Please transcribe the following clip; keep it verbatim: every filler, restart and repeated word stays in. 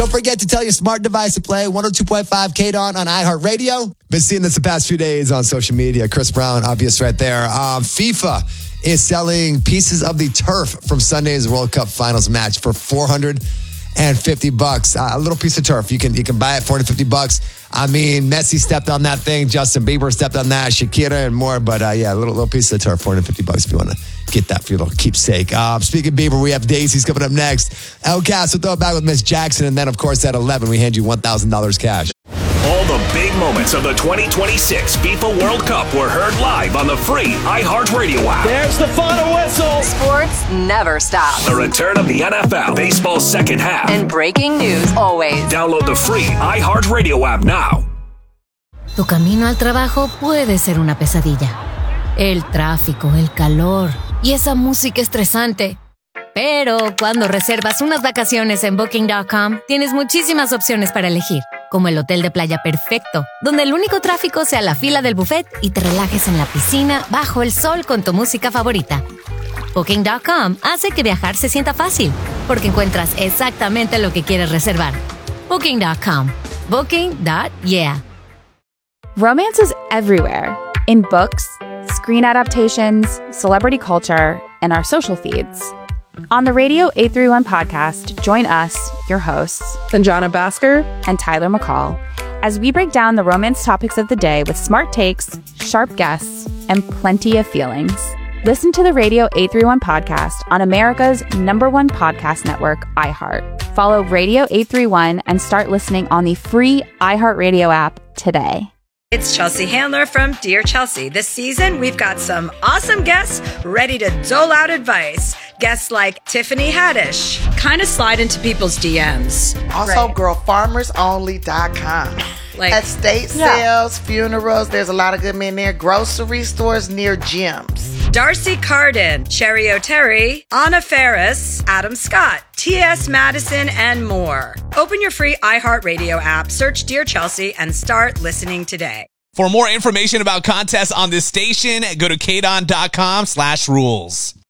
Don't forget to tell your smart device to play one oh two point five K D O N on iHeartRadio. Been seeing this the past few days on social media. Chris Brown, obvious right there. Um, FIFA is selling pieces of the turf from Sunday's World Cup Finals match for four hundred fifty bucks. Uh, a little piece of turf. You can you can buy it four hundred fifty bucks. I mean, Messi stepped on that thing. Justin Bieber stepped on that. Shakira and more. But uh, yeah, a little little piece of the turf, four hundred fifty bucks if you want to get that for your little keepsake. Uh, speaking of Bieber, we have Daisy's coming up next. El Cast will throw it back with Miss Jackson. And then, of course, at eleven, we hand you one thousand dollars cash. All the big moments of the twenty twenty-six FIFA World Cup were heard live on the free iHeartRadio app. There's the final whistle. Sports never stops. The return of the N F L, baseball's second half. And breaking news always. Download the free iHeartRadio app now. Tu camino al trabajo puede ser una pesadilla. El tráfico, el calor y esa música estresante. Pero cuando reservas unas vacaciones en Booking punto com, tienes muchísimas opciones para elegir, como el hotel de playa perfecto, donde el único tráfico sea la fila del buffet y te relajes en la piscina bajo el sol con tu música favorita. Booking punto com hace que viajar se sienta fácil, porque encuentras exactamente lo que quieres reservar. Booking punto com. Booking. Yeah. Romance is everywhere. In books, screen adaptations, celebrity culture, and our social feeds. On the Radio eight thirty-one podcast, join us, your hosts, Sanjana Bhaskar and Tyler McCall, as we break down the romance topics of the day with smart takes, sharp guests, and plenty of feelings. Listen to the Radio eight thirty-one podcast on America's number one podcast network, iHeart. Follow Radio eight thirty-one and start listening on the free iHeartRadio app today. It's Chelsea Handler from Dear Chelsea. This season, we've got some awesome guests ready to dole out advice. Guests like Tiffany Haddish. Kind of slide into people's D Ms. Also, right. girl farmers only dot com. Like, estate yeah. sales, funerals, there's a lot of good men there. Grocery stores near gyms. Darcy Carden, Cherry O'Terry, Anna Ferris, Adam Scott, T S Madison, and more. Open your free iHeartRadio app, search Dear Chelsea, and start listening today. For more information about contests on this station, go to K D O N dot com slash rules.